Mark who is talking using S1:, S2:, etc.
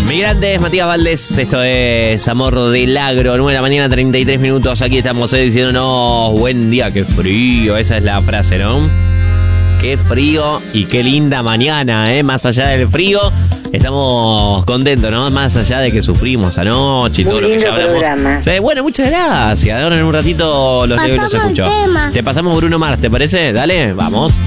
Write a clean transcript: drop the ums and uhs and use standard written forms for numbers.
S1: Mi grande es Matías Valdés, esto es Amor del Agro, 9 de la mañana, 33 minutos, aquí estamos diciéndonos buen día, qué frío, esa es la frase, ¿no? Qué frío y qué linda mañana, más allá del frío, estamos contentos, ¿no? Más allá de que sufrimos anoche y todo lo que ya hablamos.
S2: Programa.
S1: Sí, bueno, muchas gracias, ahora en un ratito los leo y los escucho. Te pasamos Bruno Mars, ¿te parece? Dale, vamos.